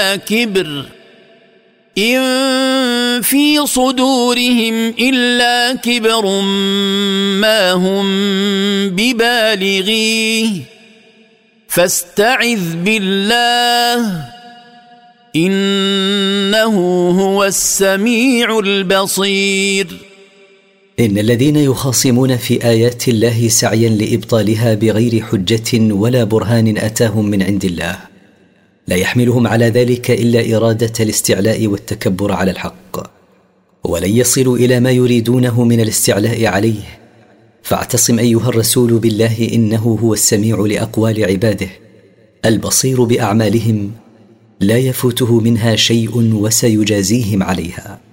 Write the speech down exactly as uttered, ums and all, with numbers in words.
كبر إن في صدورهم إلا كبر ما هم ببالغيه فاستعذ بالله إنه هو السميع البصير. إن الذين يخاصمون في آيات الله سعيا لإبطالها بغير حجة ولا برهان أتاهم من عند الله لا يحملهم على ذلك إلا إرادة الاستعلاء والتكبر على الحق، ولن يصلوا إلى ما يريدونه من الاستعلاء عليه. فاعتصم أيها الرسول بالله إنه هو السميع لأقوال عباده البصير بأعمالهم لا يفوته منها شيء وسيجازيهم عليها.